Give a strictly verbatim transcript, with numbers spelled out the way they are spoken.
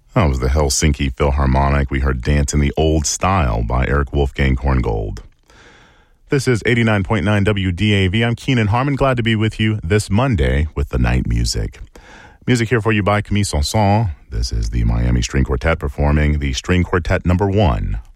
That was the Helsinki Philharmonic. We heard Dance in the Old Style by Eric Wolfgang Korngold. This is eighty-nine point nine W D A V. I'm Keenan Harmon. Glad to be with you this Monday with the night music. Music here for you by Camille Sanson. This is the Miami String Quartet performing the String Quartet number one,